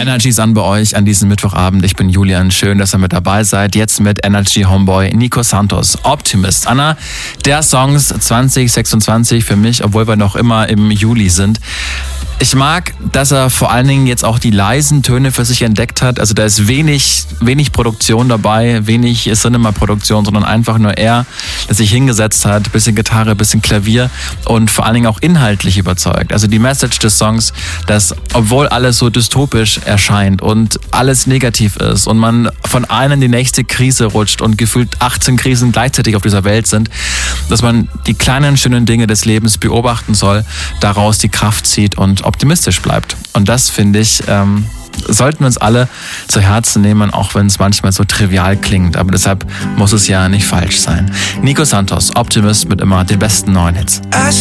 Energy ist an bei euch an diesem Mittwochabend. Ich bin Julian. Schön, dass ihr mit dabei seid. Jetzt mit Energy Homeboy Nico Santos. Optimist. Einer der Songs 2026 für mich, obwohl wir noch immer im Juli sind. Ich mag, dass er vor allen Dingen jetzt auch die leisen Töne für sich entdeckt hat. Also da ist wenig Produktion dabei, wenig Cinema-Produktion, sondern einfach nur er, der sich hingesetzt hat, bisschen Gitarre, bisschen Klavier und vor allen Dingen auch inhaltlich überzeugt. Also die Message des Songs, dass obwohl alles so dystopisch erscheint und alles negativ ist und man von einer in die nächste Krise rutscht und gefühlt 18 Krisen gleichzeitig auf dieser Welt sind, dass man die kleinen, schönen Dinge des Lebens beobachten soll, daraus die Kraft zieht und optimistisch bleibt. Und das, finde ich, sollten wir uns alle zu Herzen nehmen, auch wenn es manchmal so trivial klingt. Aber deshalb muss es ja nicht falsch sein. Nico Santos, Optimist mit immer den besten neuen Hits. I